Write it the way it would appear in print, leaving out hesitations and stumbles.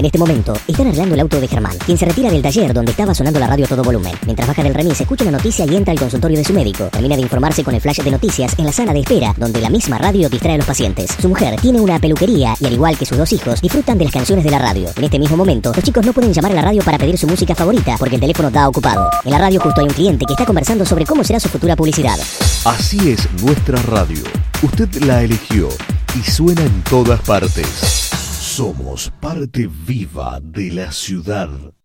En este momento, están arreglando el auto de Germán, quien se retira del taller donde estaba sonando la radio a todo volumen. Mientras baja del remis, escucha una noticia y entra al consultorio de su médico. Termina de informarse con el flash de noticias en la sala de espera, donde la misma radio distrae a los pacientes. Su mujer tiene una peluquería y, al igual que sus dos hijos, disfrutan de las canciones de la radio. En este mismo momento, los chicos no pueden llamar a la radio para pedir su música favorita porque el teléfono está ocupado. En la radio justo hay un cliente que está conversando sobre cómo será su futura publicidad. Así es nuestra radio. Usted la eligió y suena en todas partes. Somos parte viva de la ciudad.